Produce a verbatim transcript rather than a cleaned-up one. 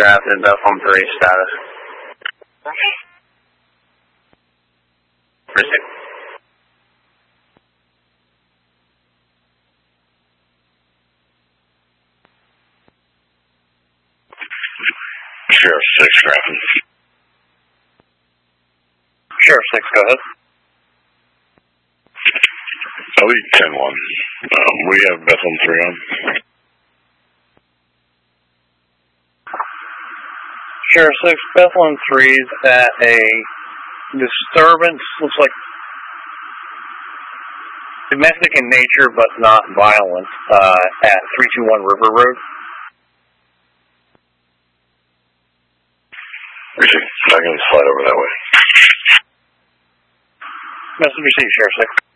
drafted, Bethlehem three status. Receive. Sheriff six, Grafton. Sheriff six, go ahead. Elite ten one. Um, we have Bethlehem three on. Sheriff six, Bethlehem three is at a disturbance, looks like domestic in nature but not violent, uh, at three two one River Road. Receive. I can slide over that way. Message received, Sheriff six.